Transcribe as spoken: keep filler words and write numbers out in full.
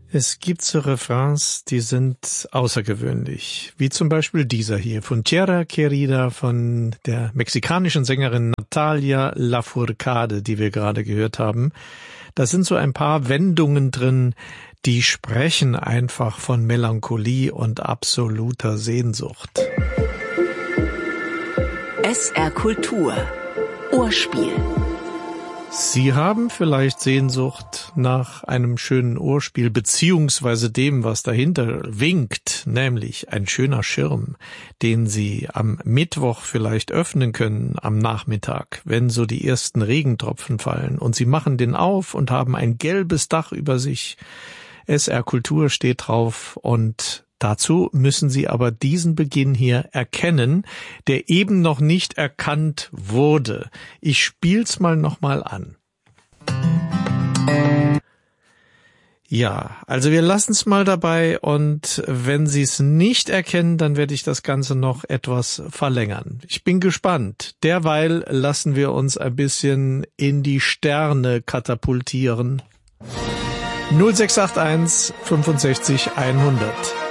Es gibt so Refrains, die sind außergewöhnlich, wie zum Beispiel dieser hier von Tierra Querida von der mexikanischen Sängerin Natalia Lafourcade, die wir gerade gehört haben. Da sind so ein paar Wendungen drin, die sprechen einfach von Melancholie und absoluter Sehnsucht. S R Kultur Ohrspiel. Sie haben vielleicht Sehnsucht nach einem schönen Ohrspiel, beziehungsweise dem, was dahinter winkt, nämlich ein schöner Schirm, den Sie am Mittwoch vielleicht öffnen können, am Nachmittag, wenn so die ersten Regentropfen fallen. Und Sie machen den auf und haben ein gelbes Dach über sich. S R Kultur steht drauf und dazu müssen Sie aber diesen Beginn hier erkennen, der eben noch nicht erkannt wurde. Ich spiel's mal nochmal an. Ja, also wir lassen's mal dabei und wenn Sie es nicht erkennen, dann werde ich das Ganze noch etwas verlängern. Ich bin gespannt. Derweil lassen wir uns ein bisschen in die Sterne katapultieren. null sechs acht eins fünfundsechzig hundert